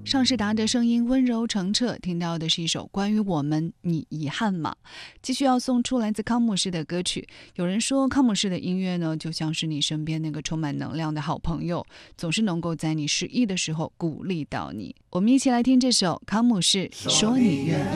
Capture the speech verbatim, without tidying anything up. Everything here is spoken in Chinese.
尚士达的声音温柔澄澈，听到的是一首关于我们，你遗憾吗？继续要送出来自康姆士的歌曲。有人说康姆士的音乐呢，就像是你身边那个充满能量的好朋友，总是能够在你失意的时候鼓励到你。我们一起来听这首康姆士说你愿意。